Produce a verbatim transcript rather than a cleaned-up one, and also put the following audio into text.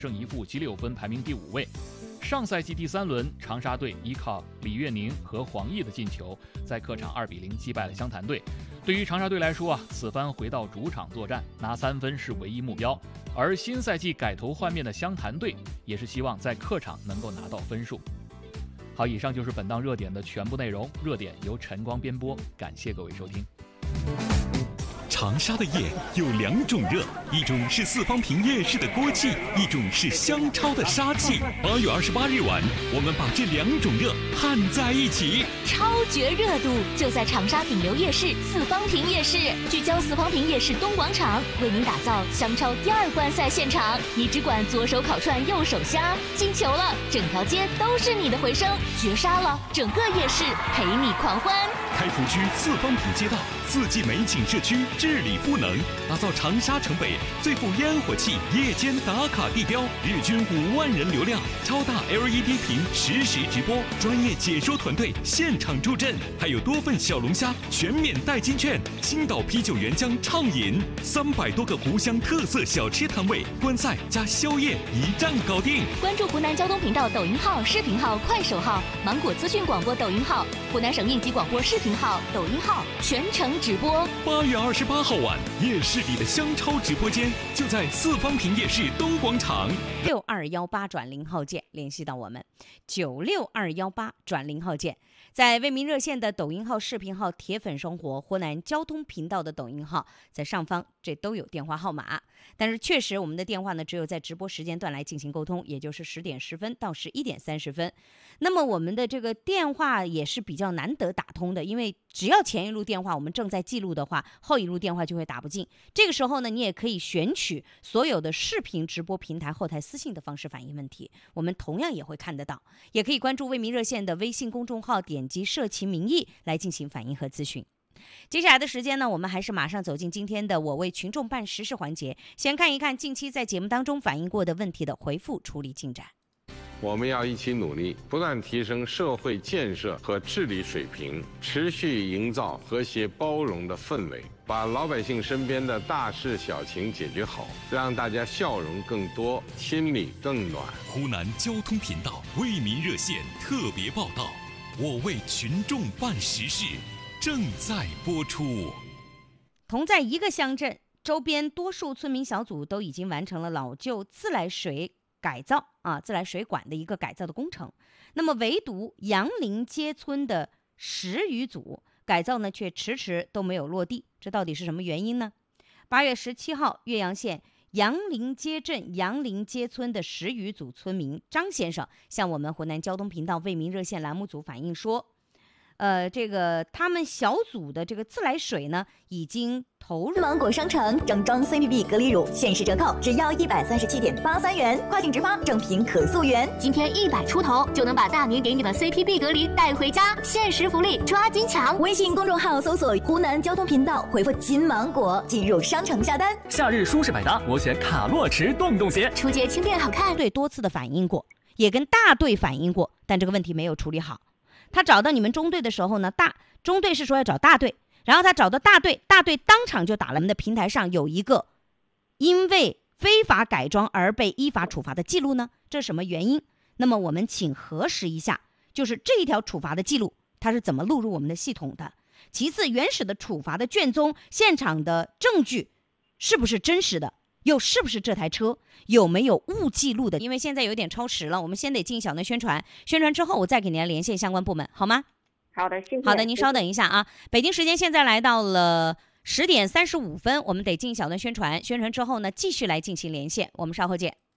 胜一负积六分，排名第五位。上赛季第三轮，长沙队依靠李月宁和黄奕的进球，在客场二比零击败了湘潭队。对于长沙队来说啊，此番回到主场作战，拿三分是唯一目标。而新赛季改头换面的湘潭队，也是希望在客场能够拿到分数。好，以上就是本档热点的全部内容。热点由晨光编播，感谢各位收听。 长沙的夜有两种热，一种是四方坪夜市的锅气，一种是湘超的杀气。八月二十八日晚，我们把这两种热焊在一起， 超绝热度就在长沙顶流夜市四方坪夜市，聚焦四方坪夜市东广场，为您打造湘超第二观赛现场。你只管左手烤串，右手虾，进球了，整条街都是你的回声；绝杀了，整个夜市陪你狂欢。 开福区四方坪街道四季美景社区治理赋能，打造长沙城北最富烟火气夜间打卡地标，日均五万人流量，超大 L E D 屏实时直播，专业解说团队现场助阵，还有多份小龙虾全免代金券，青岛啤酒原浆畅饮，三百多个湖湘特色小吃摊位，观赛加宵夜一站搞定。 关注湖南交通频道抖音号、视频号、快手号、芒果资讯广播抖音号、湖南省应急广播视频号、抖音号，全程直播。 八月二十八号晚，夜市里的湘超直播间就在四方坪夜市东广场。 六二幺八转零号键联系到我们，九六二幺八转零号键，在为民热线的抖音号、视频号、铁粉生活、湖南交通频道的抖音号，在上方这都有电话号码。但是确实，我们的电话呢，只有在直播时间段来进行沟通，也就是十点十分到十一点三十分。那么我们的这个电话也是比较难得打通的，因为只要前一路电话我们正在记录的话，后一路电话就会打不进。这个时候呢，你也可以选取所有的视频直播平台后台私信的方式反映问题，我们同样也会看得到。也可以关注为民热线的微信公众号，点击社情民意来进行反映和咨询。接下来的时间呢，我们还是马上走进今天的我为群众办实事环节，先看一看近期在节目当中反映过的问题的回复处理进展。 我们要一起努力，不断提升社会建设和治理水平，持续营造和谐包容的氛围，把老百姓身边的大事小情解决好，让大家笑容更多，心里更暖。 湖南交通频道为民热线特别报道，我为群众办实事，正在播出。 同在一个乡镇，周边多数村民小组都已经完成了老旧自来水改造啊，自来水管的一个改造的工程。那么唯独杨林街村的十余组改造呢，却迟迟都没有落地，这到底是什么原因呢？八月十七号，岳阳县杨林街镇杨林街村的十余组村民张先生向我们湖南交通频道为民热线栏目组反映说，呃，这个他们小组的这个自来水呢，已经投入。 芒果商城整装 C P B 隔离乳限时折扣，只要一百三十七点八三元，跨境直发，正品可溯源。 今天一百出头就能把大明给你的 C P B 隔离带回家，限时福利，抓紧抢！ 微信公众号搜索湖南交通频道，回复金芒果进入商城下单。 夏日舒适百搭，我选卡洛驰洞洞鞋， 出街轻便好看。 对多次的反映过，也跟大队反映过，但这个问题没有处理好。他找到你们中队的时候呢，大中队是说要找大队，然后他找到大队，大队当场就打了。我们的平台上有一个因为非法改装而被依法处罚的记录呢，这是什么原因？那么我们请核实一下，就是这一条处罚的记录它是怎么录入我们的系统的。其次，原始的处罚的卷宗、现场的证据是不是真实的，又是不是这台车有没有误记录的？因为现在有点超时了，我们先得进小段宣传，宣传之后我再给您连线相关部门，好吗？ 好的，谢谢。 好的，您稍等一下啊。北京时间现在来到了十点三十五分，我们得进小段宣传，宣传之后呢，继续来进行连线，我们稍后见。